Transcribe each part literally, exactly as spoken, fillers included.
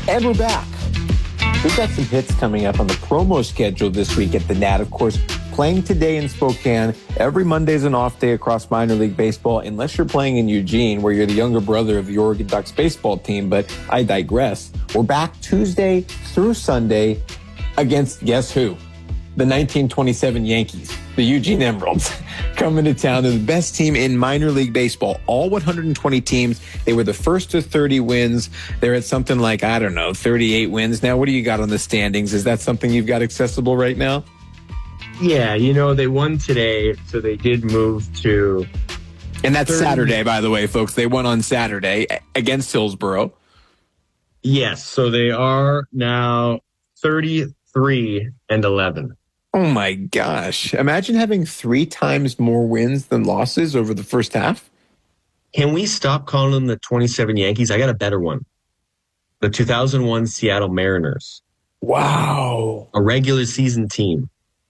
And we're back. We've got some hits coming up on the promo schedule this week at the Nat. Of course, playing today in Spokane. Every Monday is an off day across minor league baseball, unless you're playing in Eugene, where you're the younger brother of the Oregon Ducks baseball team. But I digress. We're back Tuesday through Sunday against, guess who? The nineteen twenty-seven Yankees, the Eugene Emeralds, coming to town. They're the best team in minor league baseball. All one hundred twenty teams. They were the first to thirty wins. They're at something like, I don't know, thirty-eight wins. Now, what do you got on the standings? Is that something you've got accessible right now? Yeah, you know, they won today, so they did move to... And that's thirty Saturday, by the way, folks. They won on Saturday against Hillsborough. Yes, so they are now thirty-three and eleven. Oh, my gosh. Imagine having three times more wins than losses over the first half. Can we stop calling them the twenty-seven Yankees? I got a better one. The two thousand one Seattle Mariners. Wow. A regular season team.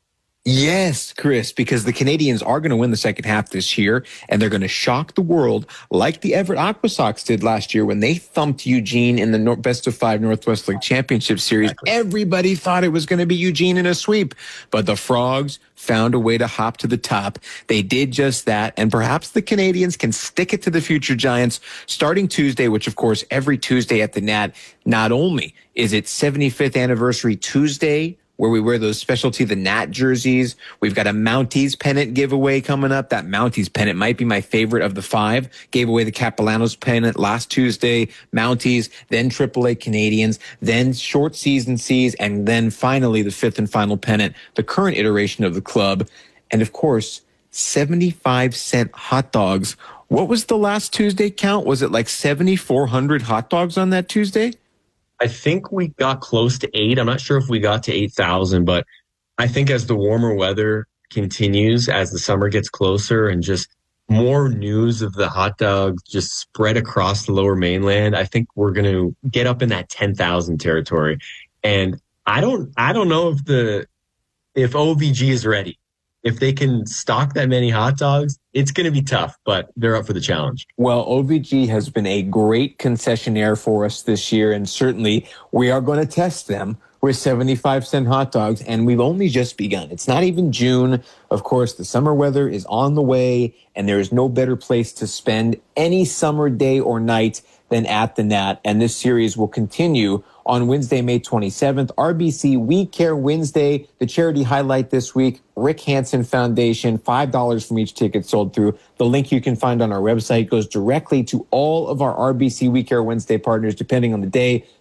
Yes, Chris, because the Canadians are going to win the second half this year, and they're going to shock the world like the Everett Aqua Sox did last year when they thumped Eugene in the Nor- Best of Five Northwest League Championship Series. Exactly. Everybody thought it was going to be Eugene in a sweep, but the Frogs found a way to hop to the top. They did just that, and perhaps the Canadians can stick it to the future Giants starting Tuesday, which, of course, every Tuesday at the Nat, not only is it seventy-fifth anniversary Tuesday, where we wear those specialty, the Nat jerseys. We've got a Mounties pennant giveaway coming up. That Mounties pennant might be my favorite of the five. Gave away the Capellanos pennant last Tuesday, Mounties, then triple A Canadians, then short season C's, and then finally the fifth and final pennant, the current iteration of the club. And of course, seventy-five cent hot dogs. What was the last Tuesday count? Was it like seventy-four hundred hot dogs on that Tuesday? I think we got close to eight. I'm not sure if we got to eight thousand, but I think as the warmer weather continues, as the summer gets closer and just more news of the hot dogs just spread across the lower mainland, I think we're going to get up in that ten thousand territory. And I don't, I don't know if the, if O V G is ready. If they can stock that many hot dogs, it's going to be tough, but they're up for the challenge. Well, O V G has been a great concessionaire for us this year, and certainly we are going to test them with seventy-five cent hot dogs, and we've only just begun. It's not even June. Of course, the summer weather is on the way, and there is no better place to spend any summer day or night than at the Nat, and this series will continue on Wednesday, May twenty-seventh. R B C We Care Wednesday, the charity highlight this week, Rick Hansen Foundation, five dollars from each ticket sold through. The link you can find on our website goes directly to all of our R B C We Care Wednesday partners, depending on the day.